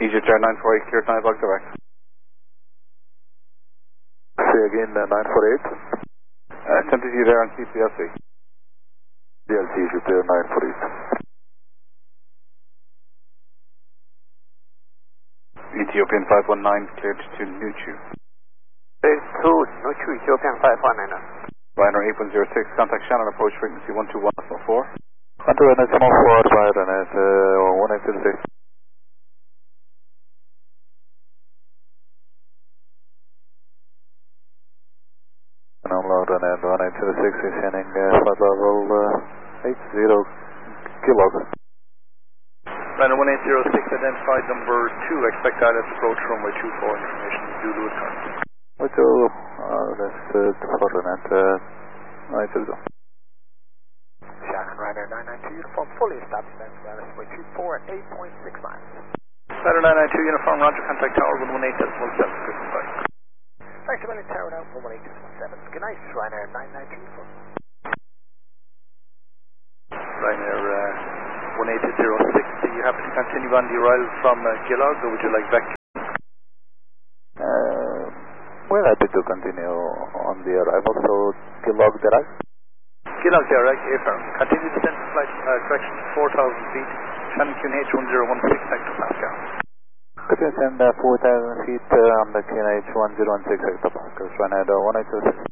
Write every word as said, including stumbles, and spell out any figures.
Egypt Air nine four eight, clear nine block direct. Say again, uh, nine four eight. Uh, tentative there on T P L C. D L C Egypt Air nine four eight. Ethiopian five one nine, cleared to Nuchu. Phase two, Nuchu, Ethiopian five one nine. Ryanair eight one zero six, contact Shannon, approach frequency one two one four. Contact N S one four, Ryanair uh, one eight zero six. Download Ryanair one eight zero six, descending uh, flight level uh, eight zero kilo. Ryanair one eight zero six, identified number two, expect guidance approach runway two four, information due to return. Which will, uh, that's uh, for Ryanair uh, nine zero. Shannon, Ryanair nine nine two, uniform fully established, then runway two four at eight point six miles. Ryanair nine nine two, uniform, roger, contact tower one one eight decimal seven, goodbye. Thanks a million, tower now, one one eight decimal seven. Good night, Ryanair nine nine two. Ryanair uh, one eight zero six, do you happen to continue on the arrival from uh, Gilog, or would you like back? Uh, we're happy to continue on the arrival, so Gilog direct. Gilog direct, affirm. Continue descent to flight uh, correction four thousand feet, Shannon Q N H one zero one six hectopascal. Could you send uh, four thousand feet uh, on the Q N H one zero one six hectopascals, Ryanair one eight zero six.